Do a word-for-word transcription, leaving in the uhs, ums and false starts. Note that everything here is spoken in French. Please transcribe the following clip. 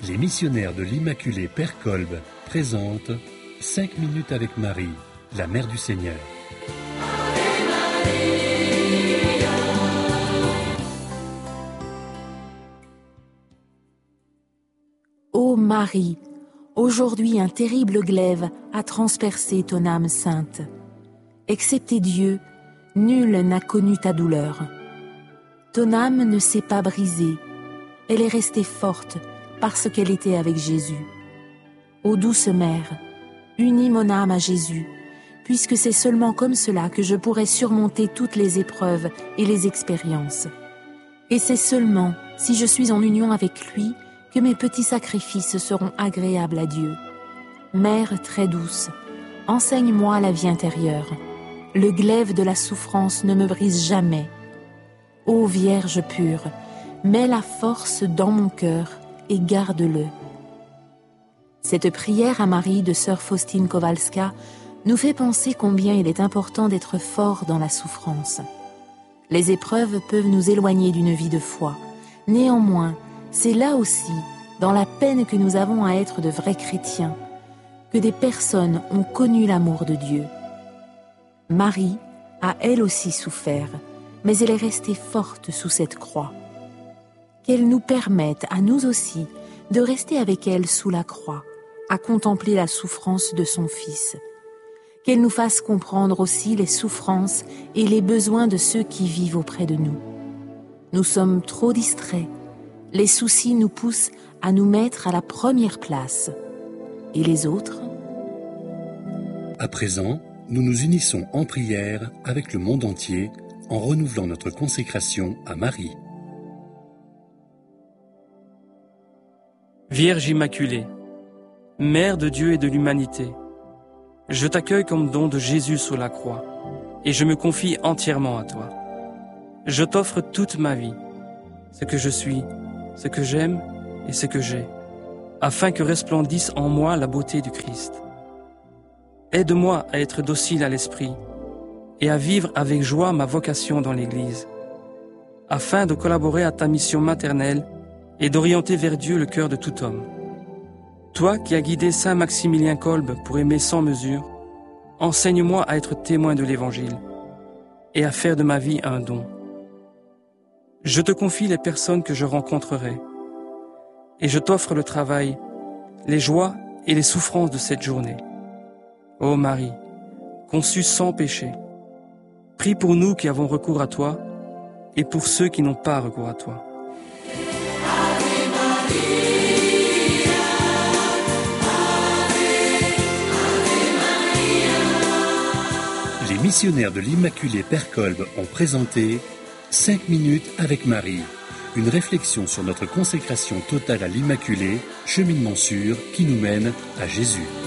Les missionnaires de l'Immaculée Père Kolb présentent cinq minutes avec Marie, la Mère du Seigneur. Ô Marie, aujourd'hui un terrible glaive a transpercé ton âme sainte. Excepté Dieu, nul n'a connu ta douleur. Ton âme ne s'est pas brisée, elle est restée forte parce qu'elle était avec Jésus. Ô douce mère, unis mon âme à Jésus, puisque c'est seulement comme cela que je pourrai surmonter toutes les épreuves et les expériences. Et c'est seulement si je suis en union avec lui que mes petits sacrifices seront agréables à Dieu. Mère très douce, enseigne-moi la vie intérieure. Le glaive de la souffrance ne me brise jamais. Ô Vierge pure, mets la force dans mon cœur et garde-le. Cette prière à Marie de sœur Faustine Kowalska nous fait penser combien il est important d'être fort dans la souffrance. Les épreuves peuvent nous éloigner d'une vie de foi. Néanmoins, c'est là aussi, dans la peine que nous avons à être de vrais chrétiens, que des personnes ont connu l'amour de Dieu. Marie a elle aussi souffert, mais elle est restée forte sous cette croix. Qu'elle nous permette à nous aussi de rester avec elle sous la croix, à contempler la souffrance de son Fils. Qu'elle nous fasse comprendre aussi les souffrances et les besoins de ceux qui vivent auprès de nous. Nous sommes trop distraits. Les soucis nous poussent à nous mettre à la première place. Et les autres ? À présent, nous nous unissons en prière avec le monde entier en renouvelant notre consécration à Marie. Vierge Immaculée, Mère de Dieu et de l'humanité, je t'accueille comme don de Jésus sur la croix et je me confie entièrement à toi. Je t'offre toute ma vie, ce que je suis, ce que j'aime et ce que j'ai, afin que resplendisse en moi la beauté du Christ. Aide-moi à être docile à l'esprit et à vivre avec joie ma vocation dans l'Église, afin de collaborer à ta mission maternelle et d'orienter vers Dieu le cœur de tout homme. Toi qui as guidé Saint Maximilien Kolb pour aimer sans mesure, enseigne-moi à être témoin de l'Évangile et à faire de ma vie un don. Je te confie les personnes que je rencontrerai et je t'offre le travail, les joies et les souffrances de cette journée. Ô Marie, conçue sans péché, prie pour nous qui avons recours à toi et pour ceux qui n'ont pas recours à toi. Les missionnaires de l'Immaculée Père Kolb ont présenté cinq minutes avec Marie, une réflexion sur notre consécration totale à l'Immaculée, cheminement sûr qui nous mène à Jésus.